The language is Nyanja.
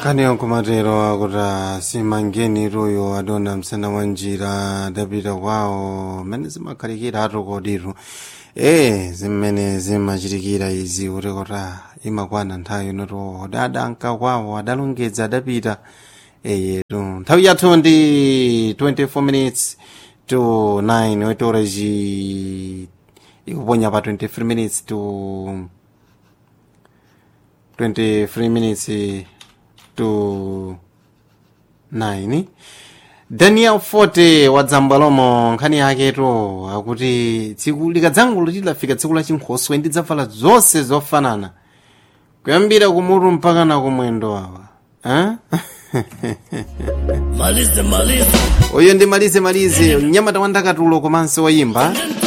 Kani onkumatero akuta simangeni royo adona msana wanjira dabira kwao mene zimakhalikira atokodiro zimene zimachitikira izi urekota imakwana nthawi inoto dada nkakwawo adalongedza adapita yetu nthawi yathu ndi 24 minutes to 9 wetoreji ikuponya pa 23 minutes to 23 minutes to 9. Daniel Forte wa Dzambalomo nkhani yaketo akuti tsiku likadzangulo lidafika tsiku la chinkhoswe ndidzavala zonse zofanana kuyambira kumutu mpaka na kumwendo awa Malize uyo ndi malize nyamata wandakatulo komanso wayimba